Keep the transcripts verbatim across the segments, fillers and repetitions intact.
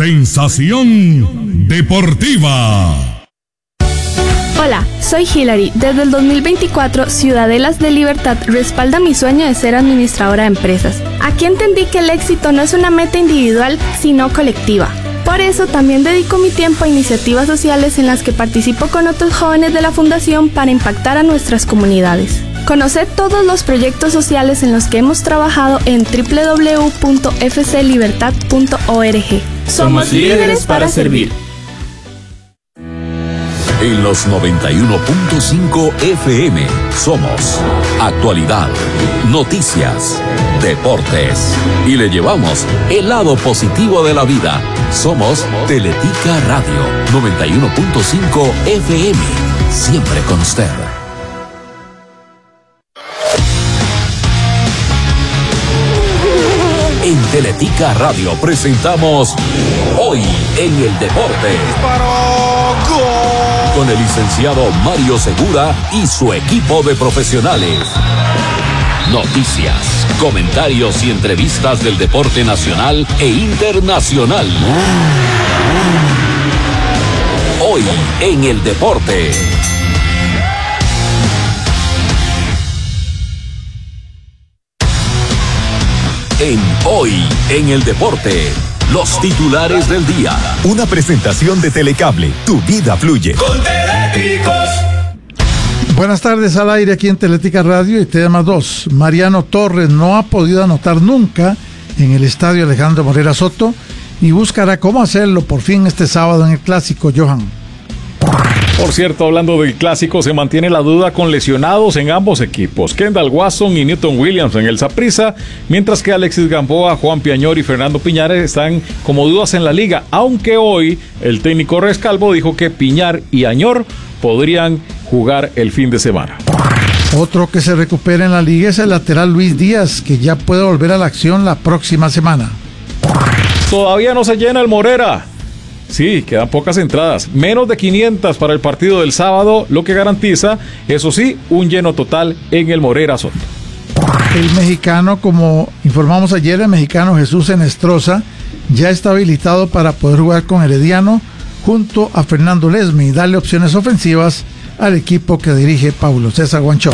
Sensación Deportiva. Hola, soy Hilary. Desde el dos mil veinticuatro, Ciudadelas de Libertad respalda mi sueño de ser administradora de empresas. Aquí entendí que el éxito no es una meta individual, sino colectiva. Por eso también dedico mi tiempo a iniciativas sociales en las que participo con otros jóvenes de la Fundación para impactar a nuestras comunidades. Conocer todos los proyectos sociales en los que hemos trabajado en doble u doble u doble u punto f c libertad punto org. Somos líderes para servir. En los noventa y uno punto cinco F M somos actualidad, noticias, deportes y le llevamos el lado positivo de la vida. Somos Teletica Radio noventa y uno punto cinco F M, siempre con usted. En Teletica Radio presentamos Hoy en el Deporte. Con el licenciado Mario Segura y su equipo de profesionales. Noticias, comentarios y entrevistas del deporte nacional e internacional. Hoy en el Deporte. En Hoy en el Deporte, los titulares del día. Una presentación de Telecable, tu vida fluye. Con Teléticos. Buenas tardes al aire aquí en Teletica Radio y tema dos. Mariano Torres no ha podido anotar nunca en el estadio Alejandro Morera Soto y buscará cómo hacerlo por fin este sábado en el Clásico, Johan. Por cierto, hablando del Clásico, se mantiene la duda con lesionados en ambos equipos. Kendall Wasson y Newton Williams en el Saprissa, mientras que Alexis Gamboa, Juan Piañor y Fernando Piñar están como dudas en la liga, aunque hoy el técnico Rescalvo dijo que Piñar y Añor podrían jugar el fin de semana. Otro que se recupera en la liga es el lateral Luis Díaz, que ya puede volver a la acción la próxima semana. Todavía no se llena el Morera. Sí, quedan pocas entradas, menos de quinientas para el partido del sábado, lo que garantiza, eso sí, un lleno total en el Morera Soto. El mexicano, como informamos ayer, el mexicano Jesús Enestrosa ya está habilitado para poder jugar con Herediano junto a Fernando Lesme y darle opciones ofensivas al equipo que dirige Paulo César Guancho.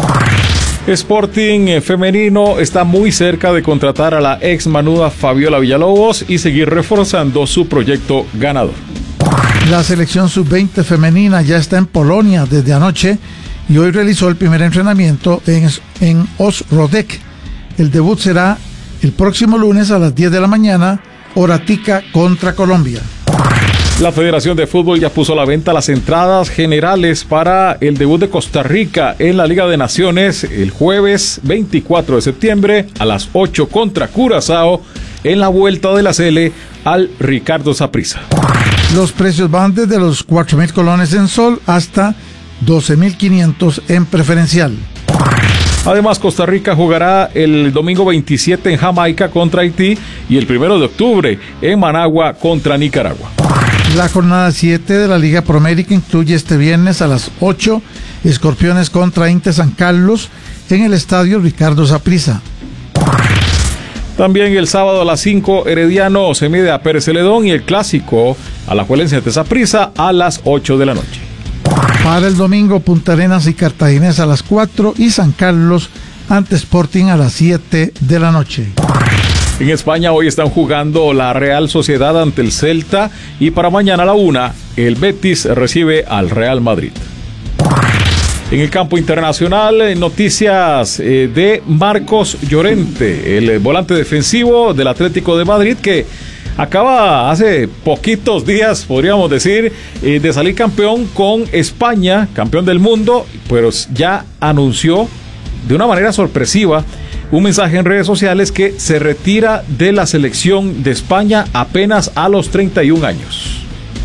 Sporting femenino está muy cerca de contratar a la ex manuda Fabiola Villalobos y seguir reforzando su proyecto ganador. La selección sub veinte femenina ya está en Polonia desde anoche y hoy realizó el primer entrenamiento en, en Osrodek. El debut será el próximo lunes a las diez de la mañana, hora tica contra Colombia. La Federación de Fútbol ya puso a la venta las entradas generales para el debut de Costa Rica en la Liga de Naciones el jueves veinticuatro de septiembre a las ocho contra Curazao en la vuelta de la Cele al Ricardo Saprissa. Los precios van desde los cuatro mil colones en sol hasta doce mil quinientos en preferencial. Además, Costa Rica jugará el domingo veintisiete en Jamaica contra Haití y el primero de octubre en Managua contra Nicaragua. La jornada siete de la Liga Promérica incluye este viernes a las ocho Escorpiones contra Inte San Carlos en el estadio Ricardo Saprissa. También el sábado a las cinco Herediano se mide a Pérez Celedón y el Clásico Alajuelense de Saprissa a las ocho de la noche. Para el domingo, Punta Arenas y Cartaginés a las cuatro y San Carlos ante Sporting a las siete de la noche. En España hoy están jugando la Real Sociedad ante el Celta y para mañana a la una el Betis recibe al Real Madrid. En el campo internacional, noticias eh, de Marcos Llorente, el volante defensivo del Atlético de Madrid que acaba hace poquitos días, podríamos decir, eh, de salir campeón con España, campeón del mundo, pero ya anunció de una manera sorpresiva un mensaje en redes sociales que se retira de la selección de España apenas a los treinta y un años.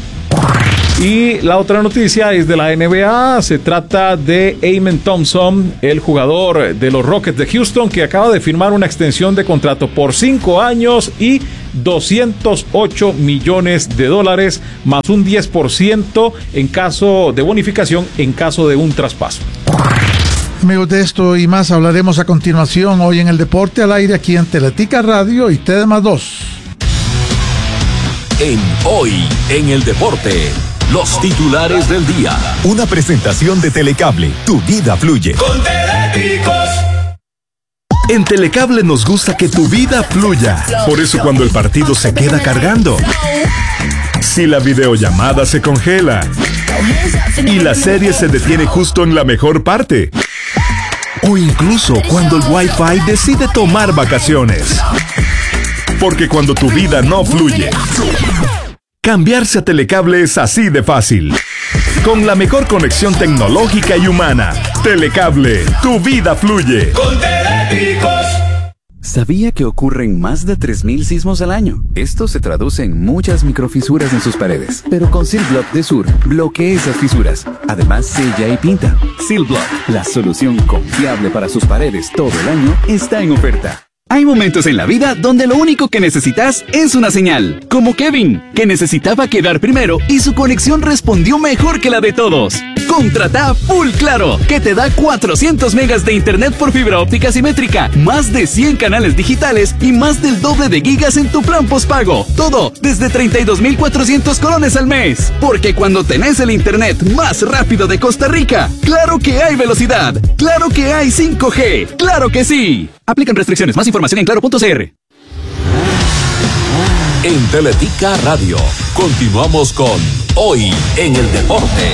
Y la otra noticia es de la N B A, se trata de Amen Thompson, el jugador de los Rockets de Houston, que acaba de firmar una extensión de contrato por cinco años y doscientos ocho millones de dólares, más un diez por ciento en caso de bonificación en caso de un traspaso. Amigos, de esto y más hablaremos a continuación hoy en el Deporte al Aire aquí en Teletica Radio y T D más dos. en Hoy en el Deporte. Los titulares del día. Una presentación de Telecable. Tu vida fluye. Con Teleticos. En Telecable nos gusta que tu vida fluya. Por eso cuando el partido se queda cargando, si la videollamada se congela y la serie se detiene justo en la mejor parte, o incluso cuando el Wi-Fi decide tomar vacaciones. Porque cuando tu vida no fluye, cambiarse a Telecable es así de fácil. Con la mejor conexión tecnológica y humana. Telecable, tu vida fluye. Con Teleticos. ¿Sabía que ocurren más de tres mil sismos al año? Esto se traduce en muchas microfisuras en sus paredes. Pero con Seal Block de Sur, bloquea esas fisuras. Además, sella y pinta. Seal Block, la solución confiable para sus paredes todo el año, está en oferta. Hay momentos en la vida donde lo único que necesitas es una señal. Como Kevin, que necesitaba quedar primero y su conexión respondió mejor que la de todos. Contrata Full Claro, que te da cuatrocientos megas de internet por fibra óptica simétrica, más de cien canales digitales y más del doble de gigas en tu plan postpago. Todo desde treinta y dos mil cuatrocientos colones al mes. Porque cuando tenés el internet más rápido de Costa Rica, claro que hay velocidad, claro que hay cinco G, claro que sí. Aplican restricciones. Más información en claro punto c r. En Teletica Radio, continuamos con Hoy en el Deporte.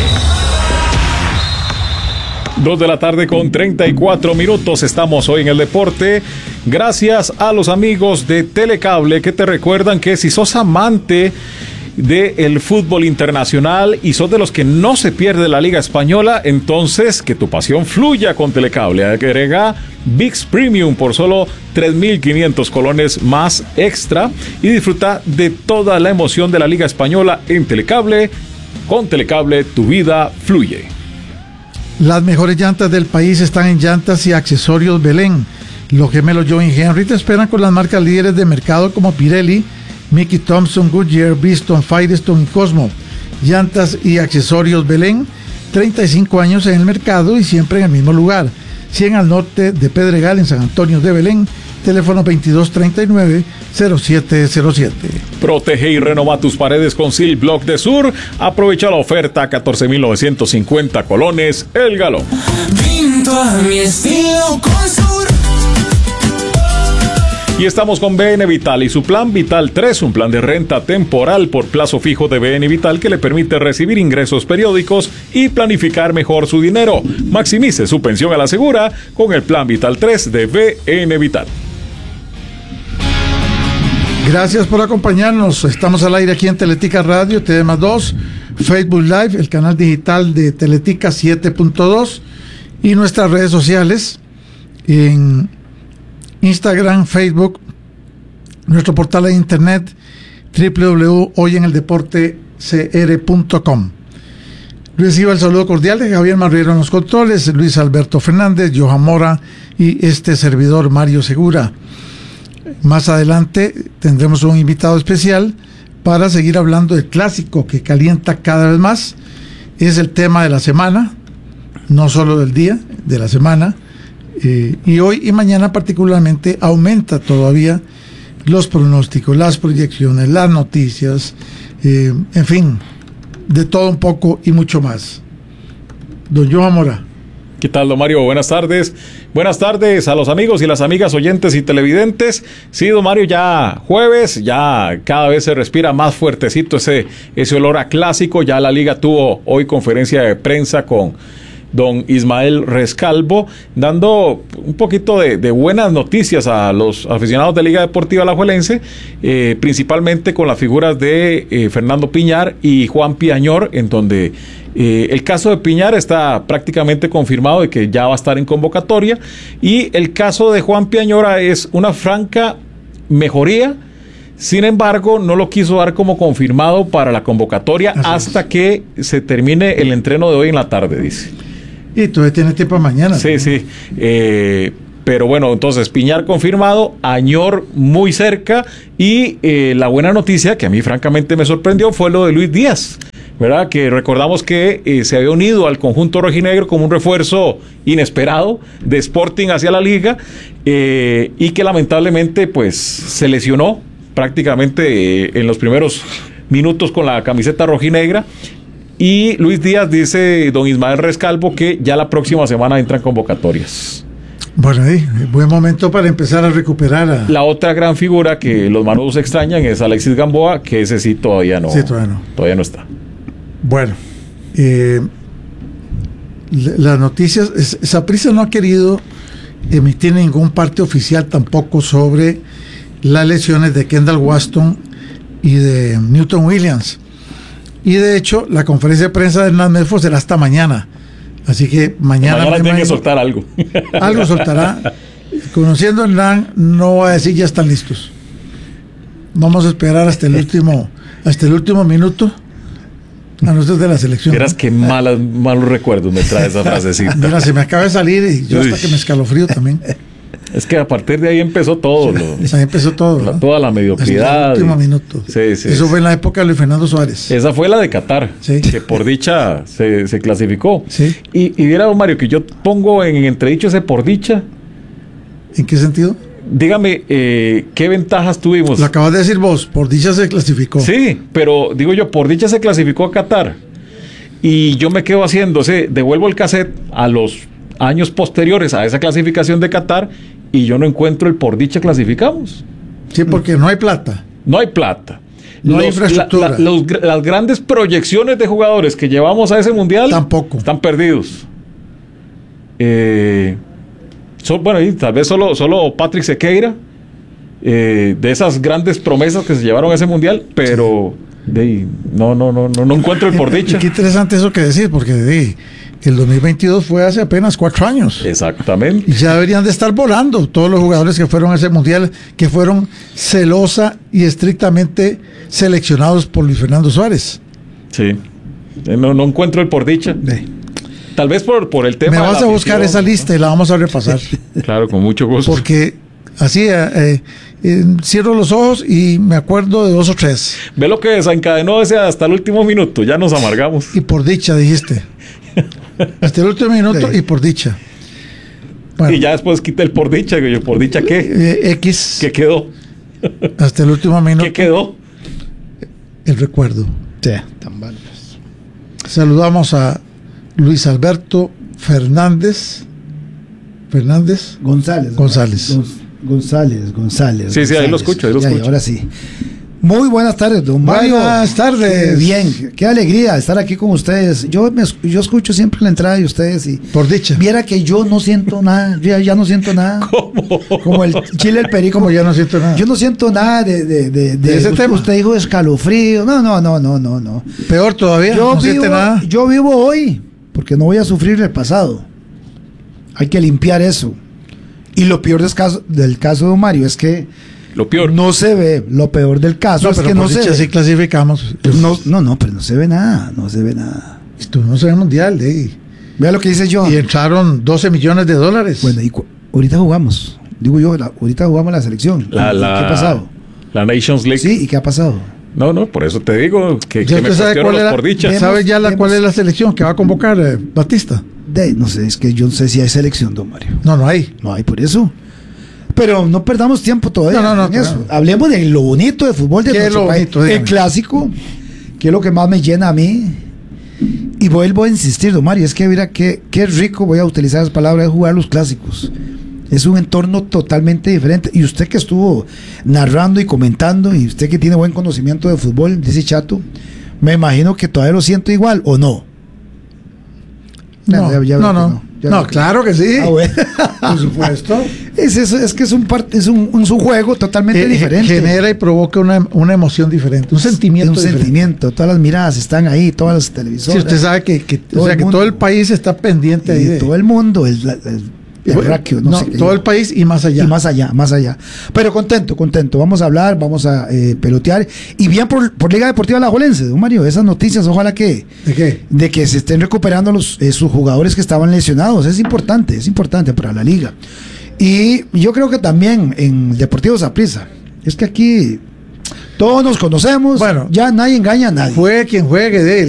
Dos de la tarde con treinta y cuatro minutos. Estamos hoy en el deporte. Gracias a los amigos de Telecable que te recuerdan que si sos amante del fútbol internacional y sos de los que no se pierde la Liga Española, entonces que tu pasión fluya con Telecable. Agrega ViX Premium por solo tres mil quinientos colones más extra y disfruta de toda la emoción de la Liga Española en Telecable. Con Telecable, tu vida fluye. Las mejores llantas del país están en Llantas y Accesorios Belén. Los gemelos John y Henry te esperan con las marcas líderes de mercado como Pirelli, Mickey Thompson, Goodyear, Bridgestone, Firestone y Cosmo. Llantas y Accesorios Belén, treinta y cinco años en el mercado y siempre en el mismo lugar. cien al norte de Pedregal, en San Antonio de Belén. Teléfono veintidós treinta y nueve, cero siete cero siete. Protege y renova tus paredes con Seal Block de Sur. Aprovecha la oferta a catorce mil novecientos cincuenta colones el galón. Pinto a mi estilo con Sur. Y estamos con B N Vital y su plan Vital tres, un plan de renta temporal por plazo fijo de B N Vital que le permite recibir ingresos periódicos y planificar mejor su dinero. Maximice su pensión a la segura con el plan Vital tres de B N Vital. Gracias por acompañarnos. Estamos al aire aquí en Teletica Radio, T V más dos, Facebook Live, el canal digital de Teletica siete punto dos y nuestras redes sociales en Instagram, Facebook, nuestro portal de internet doble u doble u doble u punto hoy en el deporte c r punto com. Reciba el saludo cordial de Javier Marrero en los controles, Luis Alberto Fernández, Johan Mora y este servidor Mario Segura. Más adelante tendremos un invitado especial para seguir hablando del clásico que calienta cada vez más. Es el tema de la semana, no solo del día, de la semana. Eh, y hoy y mañana particularmente aumenta todavía los pronósticos, las proyecciones, las noticias, eh, en fin, de todo un poco y mucho más. Don Johan Mora. ¿Qué tal, don Mario? Buenas tardes. Buenas tardes a los amigos y las amigas oyentes y televidentes. Sí, don Mario, ya jueves, ya cada vez se respira más fuertecito ese, ese olor a clásico. Ya la liga tuvo hoy conferencia de prensa con don Ismael Rescalvo, dando un poquito de, de buenas noticias a los aficionados de Liga Deportiva Alajuelense, eh, principalmente con las figuras de eh, Fernando Piñar y Juan Piañor, en donde eh, el caso de Piñar está prácticamente confirmado de que ya va a estar en convocatoria, y el caso de Juan Piañora es una franca mejoría. Sin embargo, no lo quiso dar como confirmado para la convocatoria Así hasta es. que se termine el entreno de hoy en la tarde, dice. Y todavía tiene tiempo mañana. Sí, ¿no? sí. Eh, pero bueno, entonces Piñar confirmado, Añor muy cerca, y eh, la buena noticia que a mí francamente me sorprendió fue lo de Luis Díaz, ¿verdad? Que recordamos que eh, se había unido al conjunto rojinegro como un refuerzo inesperado de Sporting hacia la liga, eh, y que lamentablemente pues se lesionó prácticamente eh, en los primeros minutos con la camiseta rojinegra. Y Luis Díaz dice, don Ismael Rescalvo, que ya la próxima semana entran convocatorias. Bueno, ahí, buen momento para empezar a recuperar a... La otra gran figura que los manudos extrañan es Alexis Gamboa, que ese sí todavía no, sí, todavía no. Todavía no está. Bueno, eh, las noticias, Saprissa no ha querido emitir ningún parte oficial tampoco sobre las lesiones de Kendall Waston y de Newton Williams. Y de hecho, la conferencia de prensa de Hernán Medford será hasta mañana. Así que mañana... Mañana tiene que soltar algo. Algo soltará. Conociendo a Hernán, no va a decir ya están listos. Vamos a esperar hasta el último, hasta el último minuto a nosotros de la selección. Verás qué malas, malos recuerdos me trae esa frasecita. Mira, se me acaba de salir y yo hasta que me escalofrío también. Es que a partir de ahí empezó todo. Lo, ahí empezó todo. La, ¿no? Toda la mediocridad. Hasta el último y, minuto. Sí, sí, Eso sí. fue en la época de Luis Fernando Suárez. Esa fue la de Qatar, sí. que por dicha se, se clasificó. Sí. Y, y viera, don Mario, que yo pongo en entredicho ese por dicha. ¿En qué sentido? Dígame, eh, ¿qué ventajas tuvimos? Lo acabas de decir vos, por dicha se clasificó. Sí, pero digo yo, por dicha se clasificó a Qatar. Y yo me quedo haciéndose, devuelvo el cassette a los años posteriores a esa clasificación de Qatar y yo no encuentro el por dicha clasificamos. Sí, porque no hay plata. No hay plata. No los, hay infraestructura. La, la, los, las grandes proyecciones de jugadores que llevamos a ese mundial tampoco están perdidos. Eh, so, bueno, y tal vez solo, solo Patrick Sequeira, eh, de esas grandes promesas que se llevaron a ese mundial, pero sí. de, no, no, no, no, no encuentro el por dicha. Qué interesante eso que decís, porque de, el dos mil veintidós fue hace apenas cuatro años. Exactamente. Y ya deberían de estar volando todos los jugadores que fueron a ese mundial, que fueron celosa y estrictamente seleccionados por Luis Fernando Suárez. Sí. No, no encuentro el por dicha. De. Tal vez por, por el tema. Me vas a buscar esa lista y la vamos a repasar. Claro, con mucho gusto. Porque así eh, eh, cierro los ojos y me acuerdo de dos o tres. Ve lo que desencadenó ese hasta el último minuto. Ya nos amargamos. Y por dicha, dijiste. Hasta el último minuto sí. Y por dicha. Bueno. Y ya después quita el por dicha. Que yo, ¿por dicha qué? Eh, X. ¿Qué quedó? Hasta el último minuto. ¿Qué quedó? El recuerdo. Sí, tan mal. Saludamos a Luis Alberto Fernández. Fernández González. González. Gon, González, González. Sí, González. sí, ahí lo escucho, ahí lo ya, escucho. Ahora sí. Muy buenas tardes, don Mario. Buenas tardes. Qué bien, qué alegría estar aquí con ustedes. Yo me, yo escucho siempre la entrada de ustedes y por dicha. Viera que yo no siento nada, ya, ya no siento nada. ¿Cómo? Como el chile el perico. Como ya no siento nada. Yo no siento nada de, de, de, de, ¿De ese usted, tema? Usted dijo escalofrío. No, no, no, no, no, no. Peor todavía. Yo no vivo, siente nada. Yo vivo hoy porque no voy a sufrir el pasado. Hay que limpiar eso. Y lo peor del caso, del caso de don Mario es que lo peor no se ve. Lo peor del caso no, es pero que por no dicha se ve. sí clasificamos. No, no, no, pero no se ve nada. No se ve nada. Estuvimos en el mundial. ¿eh? Vea lo que dice yo. Y entraron doce millones de dólares. Bueno, y cu- ahorita jugamos. Digo yo, la, ahorita jugamos la selección. La, la, ¿Qué ha pasado? La Nations League. Sí, ¿y qué ha pasado? No, no, por eso te digo que, ¿Ya que me usted sabe cuestiono cuál los era, por dicha. Vemos, ¿Sabe ya la, vemos. cuál es la selección que va a convocar eh, Batista? De, no sé, es que yo no sé si hay selección, don Mario. No, no hay. No hay por eso. Pero no perdamos tiempo todavía No, no, no, en eso. claro. Hablemos de lo bonito de fútbol de ¿Qué es nuestro lo país. bonito? Dígame. El clásico, que es lo que más me llena a mí. Y vuelvo a insistir, don Mario, es que mira qué, qué rico, voy a utilizar esa palabra, de jugar los clásicos. Es un entorno totalmente diferente. Y usted que estuvo narrando y comentando, y usted que tiene buen conocimiento de fútbol, dice Chato, me imagino que todavía lo siento igual, ¿o no? No, Ya- ya veo no, que no. ya No, veo que- claro que sí. Ah, bueno. Por supuesto. Es eso, es que es un part- es un, un, es un juego totalmente Eh, diferente. Genera y provoca una, una emoción diferente, un sentimiento un diferente. sentimiento, todas las miradas están ahí, todas las televisoras. Si usted sabe que, que, Todo o sea, el que mundo. todo el país está pendiente ahí y de todo el mundo, el, el, el Bueno, raquio, no, no, sé qué todo yo. el país y más allá. Y más allá, más allá. Pero contento, contento. Vamos a hablar, vamos a eh, pelotear. Y bien por, por Liga Deportiva Alajuelense, don Mario, esas noticias, ojalá que ¿De qué? de que se estén recuperando los eh, sus jugadores que estaban lesionados. Es importante, es importante para la liga. Y yo creo que también en Deportivo Saprissa. Es que aquí todos nos conocemos, Bueno, ya nadie engaña a nadie. Juegue quien juegue de él.